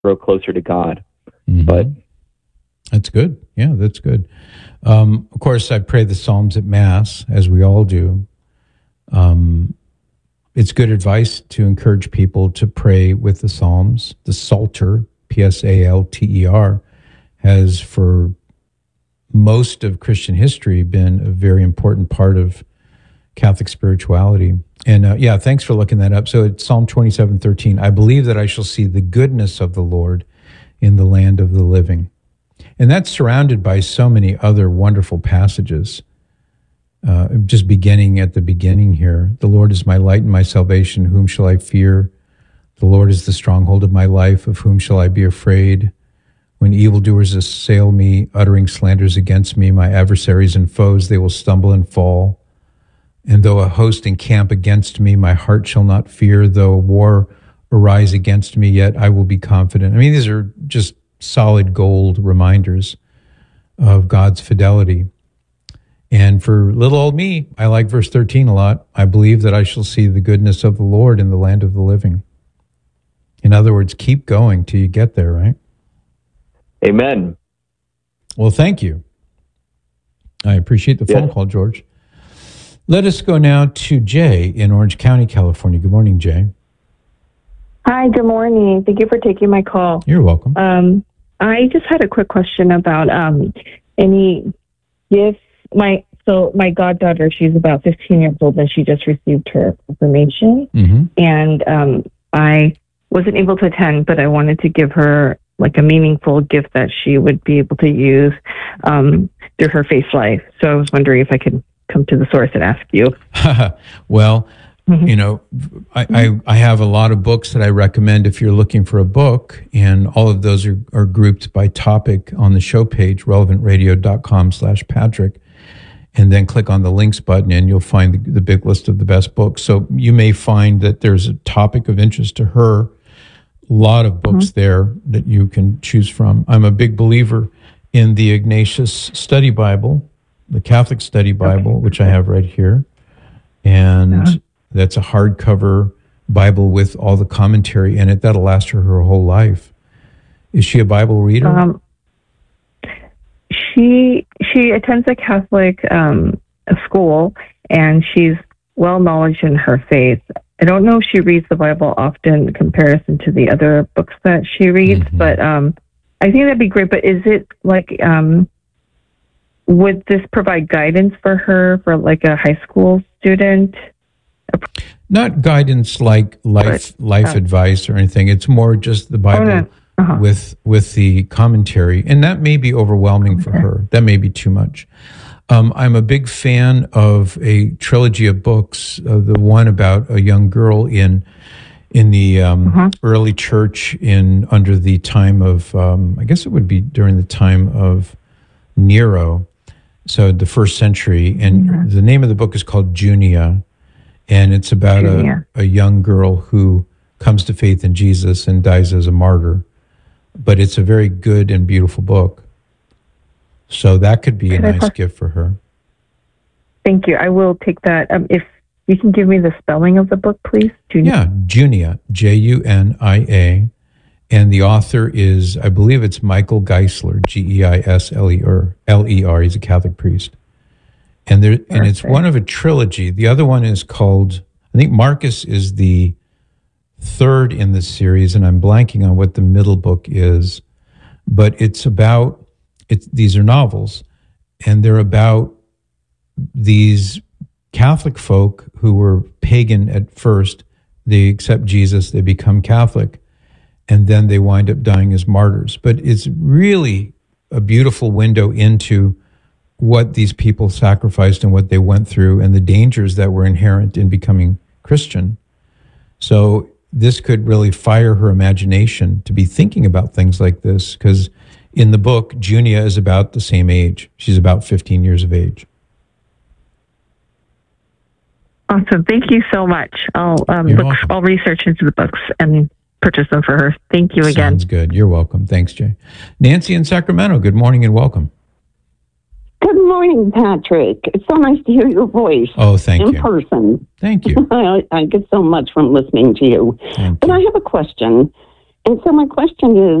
grow closer to God. Mm-hmm. But that's good. Yeah, that's good. Of course, I pray the Psalms at Mass, as we all do. It's good advice to encourage people to pray with the Psalms. The Psalter, Psalter, has for most of Christian history been a very important part of Catholic spirituality. And thanks for looking that up. So it's Psalm 27:13. I believe that I shall see the goodness of the Lord in the land of the living. And that's surrounded by so many other wonderful passages. Just beginning at the beginning here. The Lord is my light and my salvation. Whom shall I fear? The Lord is the stronghold of my life. Of whom shall I be afraid? When evildoers assail me, uttering slanders against me, my adversaries and foes, they will stumble and fall. And though a host encamp against me, my heart shall not fear. Though war arise against me, yet I will be confident. I mean, these are just solid gold reminders of God's fidelity. And for little old me, I like verse 13 a lot. I believe that I shall see the goodness of the Lord in the land of the living. In other words, keep going till you get there, right? Amen. Well, thank you. I appreciate the phone call, George. Let us go now to Jay in Orange County, California. Good morning, Jay. Hi, good morning. Thank you for taking my call. You're welcome. I just had a quick question about any gifts. My goddaughter, she's about 15 years old, and she just received her confirmation. Mm-hmm. And I wasn't able to attend, but I wanted to give her like a meaningful gift that she would be able to use through her faith life. So I was wondering if I could come to the source and ask you. Well, you know, I have a lot of books that I recommend if you're looking for a book, and all of those are grouped by topic on the show page, relevantradio.com/Patrick. And then click on the links button and you'll find the big list of the best books. So you may find that there's a topic of interest to her. A lot of books there that you can choose from. I'm a big believer in the Ignatius Study Bible, the Catholic Study Bible, which I have right here. And that's a hardcover Bible with all the commentary in it. That'll last her whole life. Is she a Bible reader? She attends a Catholic school, and she's well knowledge in her faith. I don't know if she reads the Bible often in comparison to the other books that she reads, but I think that'd be great. But is it like, would this provide guidance for her for like a high school student? Not guidance like life advice or anything. It's more just the Bible. With the commentary, and that may be overwhelming for her. That may be too much. I'm a big fan of a trilogy of books, the one about a young girl in the early church under the time of, I guess it would be during the time of Nero, so the first century, and the name of the book is called Junia, and it's about a young girl who comes to faith in Jesus and dies as a martyr. But it's a very good and beautiful book. So that could be a nice gift for her. Thank you. I will take that. If you can give me the spelling of the book, please. Junia, Junia. And the author is, I believe it's Michael Geisler, Geisler. He's a Catholic priest. And it's one of a trilogy. The other one is called, I think Marcus is the third in the series, and I'm blanking on what the middle book is, but these are novels, and they're about these Catholic folk who were pagan at first. They accept Jesus, they become Catholic, and then they wind up dying as martyrs. But it's really a beautiful window into what these people sacrificed and what they went through and the dangers that were inherent in becoming Christian. So this could really fire her imagination to be thinking about things like this, because in the book, Junia is about the same age. She's about 15 years of age. Awesome. Thank you so much. I'll research into the books and purchase them for her. Thank you again. Sounds good. You're welcome. Thanks, Jay. Nancy in Sacramento, good morning and welcome. Good morning, Patrick. It's so nice to hear your voice. Oh, thank you. In person. Thank you. I get so much from listening to you. But I have a question, And so my question is,